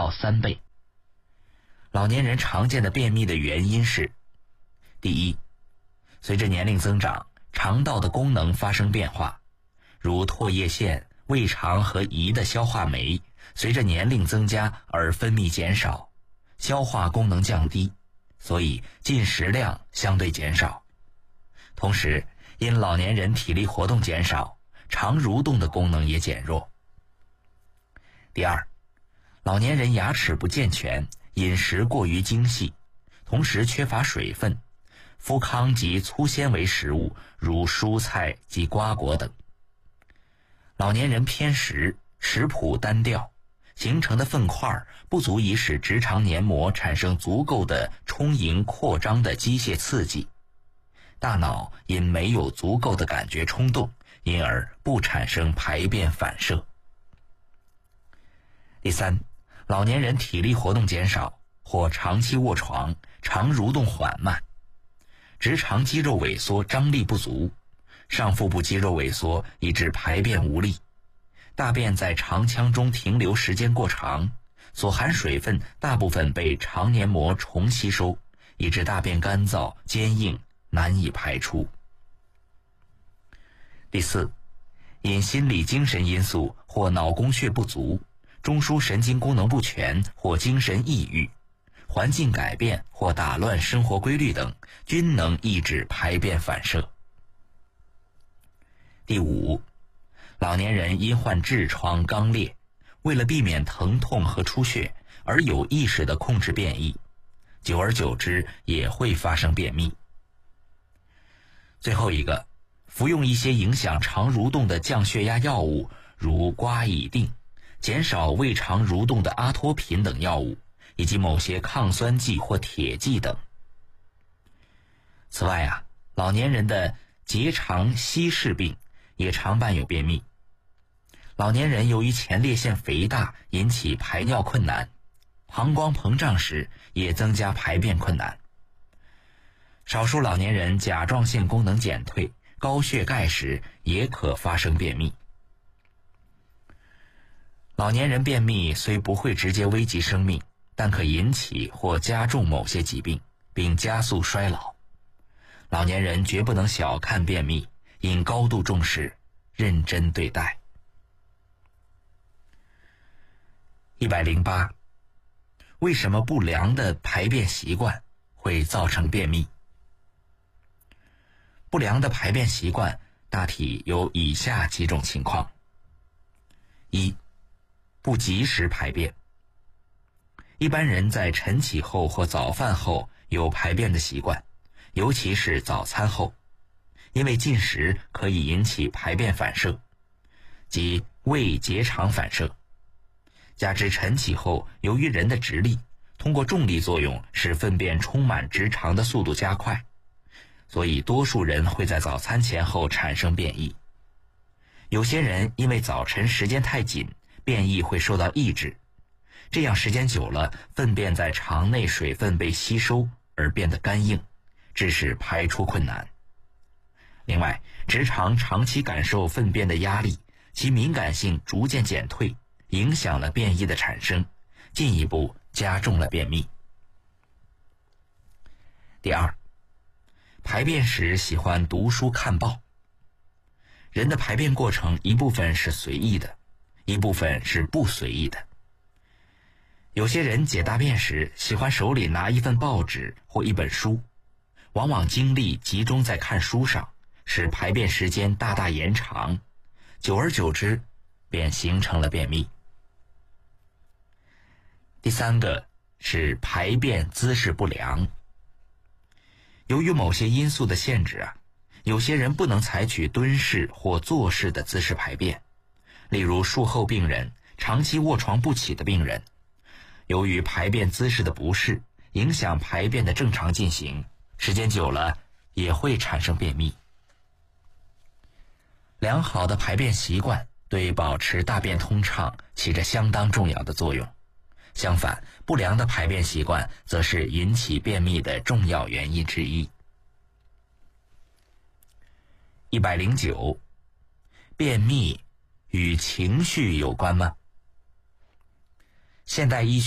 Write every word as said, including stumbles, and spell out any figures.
到三倍。老年人常见的便秘的原因是：第一，随着年龄增长，肠道的功能发生变化，如唾液腺、胃肠和胰的消化酶随着年龄增加而分泌减少，消化功能降低，所以进食量相对减少。同时，因老年人体力活动减少，肠蠕动的功能也减弱。第二，老年人牙齿不健全，饮食过于精细，同时缺乏水分，麸糠及粗纤维食物如蔬菜及瓜果等。老年人偏食，食谱单调，形成的粪块不足以使直肠黏膜产生足够的充盈扩张的机械刺激，大脑因没有足够的感觉冲动，因而不产生排便反射。第三，老年人体力活动减少或长期卧床，肠蠕动缓慢，直肠肌肉萎缩，张力不足，上腹部肌肉萎缩以致排便无力，大便在肠腔中停留时间过长，所含水分大部分被肠黏膜重吸收，以致大便干燥坚硬，难以排出。第四，因心理精神因素或脑供血不足，中枢神经功能不全或精神抑郁，环境改变或打乱生活规律等，均能抑制排便反射。第五，老年人因患痔疮肛裂，为了避免疼痛和出血而有意识地控制便意，久而久之也会发生便秘。最后一个，服用一些影响肠蠕动的降血压药物，如瓜乙定，减少胃肠蠕动的阿托品等药物，以及某些抗酸剂或铁剂等。此外啊，老年人的结肠稀释病也常伴有便秘。老年人由于前列腺肥大引起排尿困难，膀胱膨胀时也增加排便困难。少数老年人甲状腺功能减退、高血钙时也可发生便秘。老年人便秘虽不会直接危及生命，但可引起或加重某些疾病，并加速衰老。老年人绝不能小看便秘，应高度重视，认真对待。一百零八，为什么不良的排便习惯会造成便秘？不良的排便习惯大体有以下几种情况：一、不及时排便。一般人在晨起后或早饭后有排便的习惯，尤其是早餐后，因为进食可以引起排便反射，即胃结肠反射。加之晨起后，由于人的直立，通过重力作用使粪便充满直肠的速度加快，所以多数人会在早餐前后产生便意。有些人因为早晨时间太紧，便意会受到抑制，这样时间久了，粪便在肠内水分被吸收而变得干硬，致使排出困难。另外，直肠长期感受粪便的压力，其敏感性逐渐减退，影响了便意的产生，进一步加重了便秘。第二，排便时喜欢读书看报。人的排便过程一部分是随意的，一部分是不随意的。有些人解大便时喜欢手里拿一份报纸或一本书，往往精力集中在看书上，使排便时间大大延长，久而久之便形成了便秘。第三个是排便姿势不良。由于某些因素的限制啊，有些人不能采取蹲式或坐式的姿势排便，例如术后病人、长期卧床不起的病人，由于排便姿势的不适，影响排便的正常进行，时间久了也会产生便秘。良好的排便习惯对保持大便通畅起着相当重要的作用。相反，不良的排便习惯则是引起便秘的重要原因之一。一百零九，便秘与情绪有关吗？现代医学